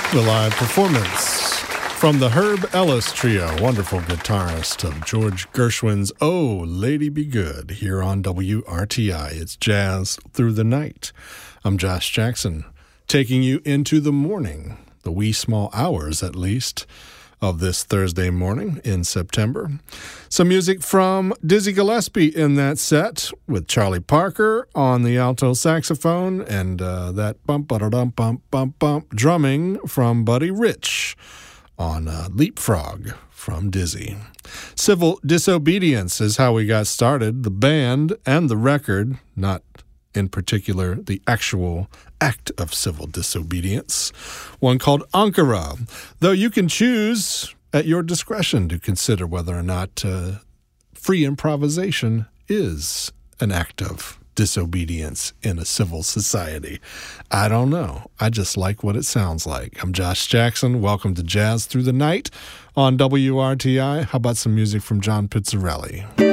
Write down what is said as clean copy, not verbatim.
The live performance from the Herb Ellis Trio, wonderful guitarist of George Gershwin's Oh, Lady Be Good, here on WRTI. It's Jazz Through the Night. I'm Josh Jackson, taking you into the morning, the wee small hours at least, of this Thursday morning in September. Some music from Dizzy Gillespie in that set, with Charlie Parker on the alto saxophone, and that bump-ba-da-dum-bump-bump-bump drumming from Buddy Rich on Leapfrog from Dizzy. Civil Disobedience is how we got started. The band and the record, not in particular the actual act of civil disobedience, one called Ankara, though you can choose at your discretion to consider whether or not free improvisation is an act of disobedience in a civil society. I don't know. I just like what it sounds like. I'm Josh Jackson. Welcome to Jazz Through the Night on WRTI. How about some music from John Pizzarelli?